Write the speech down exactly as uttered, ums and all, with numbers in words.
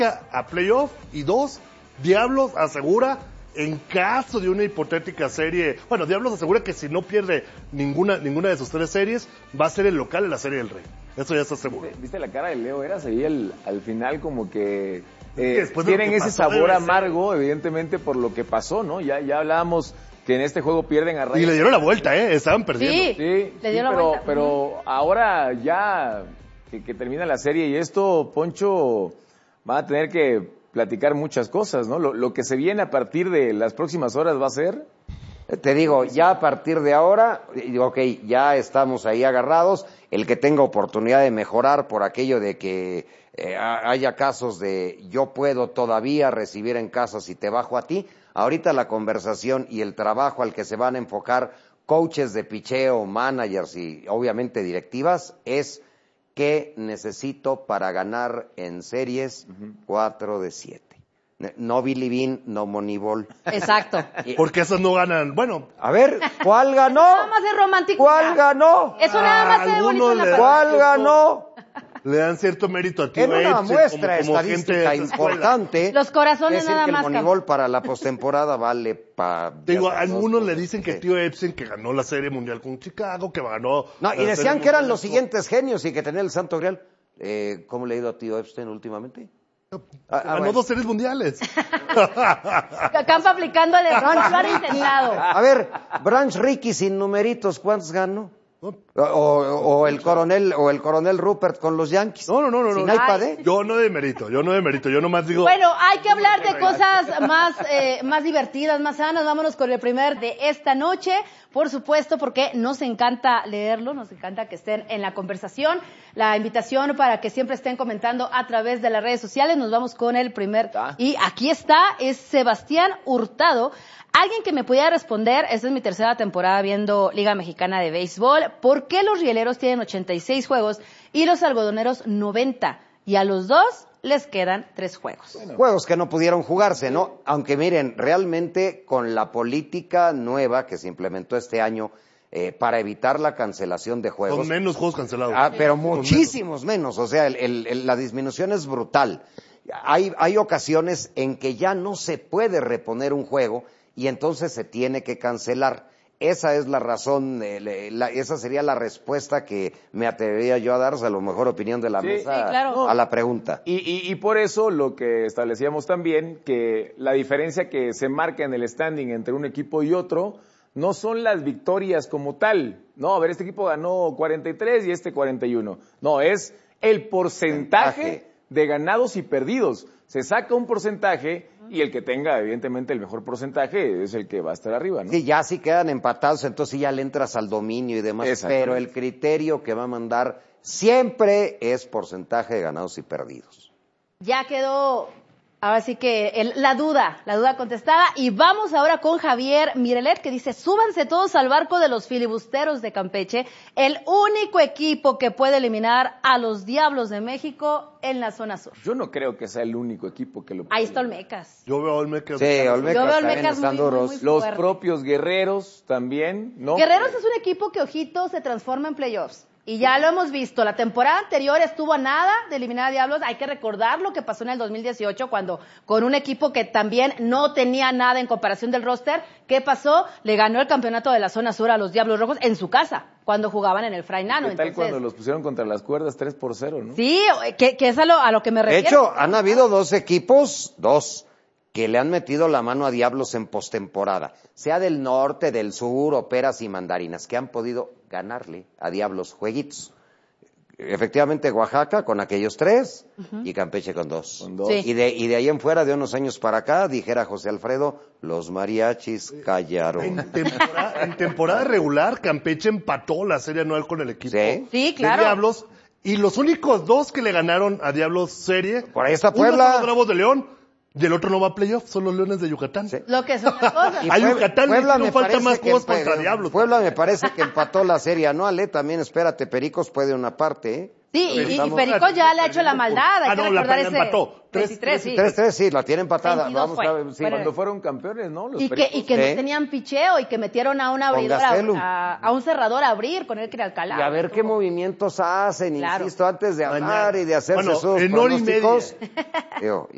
a playoff, y dos, Diablos asegura, en caso de una hipotética serie, bueno, Diablos asegura que si no pierde ninguna ninguna de sus tres series, va a ser el local en la Serie del Rey. Eso ya está seguro. ¿Viste, viste la cara de Leo Eras ahí el, al final como que eh, tienen ese sabor amargo, evidentemente, por lo que pasó, ¿no? Ya, ya hablábamos que en este juego pierden a Reyes. Y le dieron la vuelta, ¿eh? Estaban perdiendo. Sí, Sí, le sí, dio la pero, vuelta. pero ahora ya que, que termina la serie y esto, Poncho, va a tener que platicar muchas cosas, ¿no? Lo, lo que se viene a partir de las próximas horas va a ser... Te digo, ya a partir de ahora, ok, ya estamos ahí agarrados. El que tenga oportunidad de mejorar por aquello de que eh, haya casos de yo puedo todavía recibir en casa si te bajo a ti. Ahorita la conversación y el trabajo al que se van a enfocar coaches de picheo, managers y obviamente directivas es qué necesito para ganar en series cuatro de siete. No Billy Bean, no Moneyball. Exacto. Porque esas no ganan. Bueno, a ver, ¿cuál ganó? Nada más es romántico. ¿Cuál ganó? Eso nada más se ve bonito en la pantalla. ¿Cuál ganó? Le dan cierto mérito a ti. En una muestra como, como estadística importante. Los corazones decir nada que más. El Moneyball para la postemporada vale para. Digo, algunos le dicen que tío Epstein que ganó la Serie Mundial con Chicago, que ganó. No, y decían que eran los siguientes genios y que tenía el Santo Grial. Eh, ¿Cómo le ha ido a tío Epstein últimamente? Ah, ganó bueno. dos series mundiales. Campa aplicándole Branch, lo han intentado. A ver, Branch Rickey sin numeritos, ¿cuántos ganó? O, o, o el coronel o el coronel Rupert con los Yankees. No, no, no, no. Sin no. iPad, ¿eh? Yo no demerito, yo no demerito, yo nomás digo. Bueno, hay que hablar de cosas más, eh, más divertidas, más sanas. Vámonos con el primer de esta noche. Por supuesto, porque nos encanta leerlo, nos encanta que estén en la conversación. La invitación para que siempre estén comentando a través de las redes sociales. Nos vamos con el primer. Y aquí está, es Sebastián Hurtado. Alguien que me pudiera responder, esta es mi tercera temporada viendo Liga Mexicana de Béisbol, ¿por qué los rieleros tienen ochenta y seis juegos y los algodoneros noventa? Y a los dos les quedan tres juegos. Bueno. Juegos que no pudieron jugarse, ¿no? Aunque miren, realmente con la política nueva que se implementó este año eh, para evitar la cancelación de juegos. Son menos juegos cancelados. Ah, pero muchísimos menos. menos, o sea, el, el, el, la disminución es brutal. Hay, hay ocasiones en que ya no se puede reponer un juego y entonces se tiene que cancelar. Esa es la razón, eh, la, esa sería la respuesta que me atrevería yo a dar, a lo mejor opinión de la sí, mesa sí, claro. a la pregunta. Y, y, y por eso lo que establecíamos también, que la diferencia que se marca en el standing entre un equipo y otro, no son las victorias como tal. No, a ver, este equipo ganó cuarenta y tres y este cuarenta y uno. No, es el porcentaje, porcentaje. de ganados y perdidos. Se saca un porcentaje y el que tenga, evidentemente, el mejor porcentaje es el que va a estar arriba, ¿no? Sí, ya si quedan empatados, entonces ya le entras al dominio y demás, pero el criterio que va a mandar siempre es porcentaje de ganados y perdidos. Ya quedó, ahora sí que el, la duda, la duda contestada, y vamos ahora con Javier Mirelet, que dice, súbanse todos al barco de los filibusteros de Campeche, el único equipo que puede eliminar a los Diablos de México en la zona sur. Yo no creo que sea el único equipo que lo puede. Ahí está Olmecas. Yo veo Olmecas. Sí, Olmecas Yo veo también Olmecas están muy, duros. muy, muy Los fuerte. propios Guerreros también, ¿no? Guerreros es un equipo que, ojito, se transforma en playoffs. Y ya lo hemos visto, la temporada anterior estuvo a nada de eliminar a Diablos, hay que recordar lo que pasó en el dos mil dieciocho cuando con un equipo que también no tenía nada en comparación del roster, ¿qué pasó? Le ganó el campeonato de la zona sur a los Diablos Rojos en su casa, cuando jugaban en el Fray Nano. ¿Qué tal Entonces, cuando los pusieron contra las cuerdas tres por cero, no? Sí, que, que es a lo, a lo que me De refiero. hecho, han habido dos equipos, dos, que le han metido la mano a Diablos en postemporada, sea del norte, del sur, o peras y mandarinas, que han podido ganarle a Diablos jueguitos. Efectivamente, Oaxaca con aquellos tres, uh-huh, y Campeche con dos. Con dos. Sí. Y, de, y de ahí en fuera, de unos años para acá, dijera José Alfredo, los mariachis callaron. En temporada, en temporada regular, Campeche empató la serie anual con el equipo Sí, sí, claro. de Diablos, y los únicos dos que le ganaron a Diablos serie, Por ahí está uno Puebla. son los Bravos de León, y el otro no va a playoff, son los Leones de Yucatán. Sí. Lo que son las cosas. Y A Puebla- Yucatán le Puebla hicieron me falta parece más que cosas empe- contra Diablos. Puebla me parece que empató la serie anual, ¿eh? También espérate, Pericos puede una parte, ¿eh? Sí, y, y Estamos- Perico ya le ha hecho la maldad, hay Ah, que no, la recordar la ese empató. Tres- veintitrés, sí. tres tres, sí, la tiene empatada. veintidós Vamos fue. a ver, sí. Bueno, Cuando fueron campeones, ¿no? Los Y que, Pericos. y que no Sí. tenían picheo y que metieron a un abridor, Gastelum. a, a un cerrador a abrir con el que era Alcalá. Y a ver qué movimientos hacen, Claro. insisto, antes de hablar Mañana. y de hacerse Bueno, sus en hora y pronósticos. Digo,